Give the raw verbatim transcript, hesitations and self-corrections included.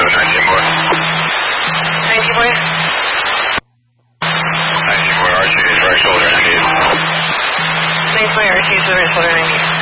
nineteen boy. nineteen boy? nineteen boy, R C is right shoulder, ninety-eight. nineteen boy, R C is the right shoulder, ninety-eight.